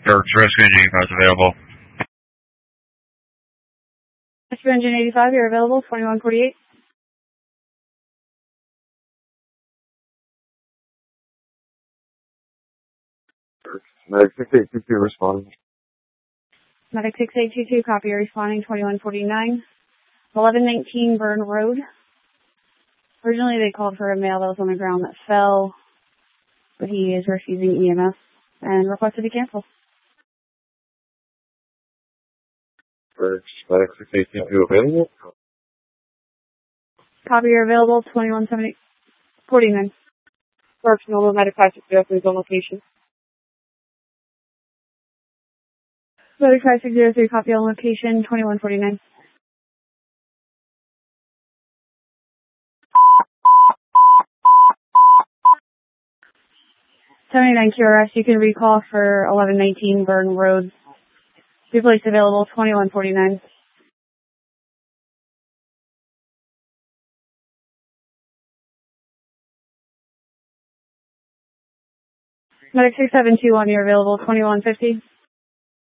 Turks Rescue Engine 85 is available. Rescue Engine 85, you're available, 2148. Medic 6822 responding. Medic 6822, copy, you're responding, 2149. 1119 Burn Road. Originally they called for a male that was on the ground that fell, but he is refusing EMS and requested to cancel. Medic 6822 available. Copy, you're available, 2149. First, normal medic 5603 is on location. Medic 5603, copy on location, 2149. (79 QRS), you can recall for 1119 Burn Road. Replace available, 2149. Medic 6721, you're available, 2150.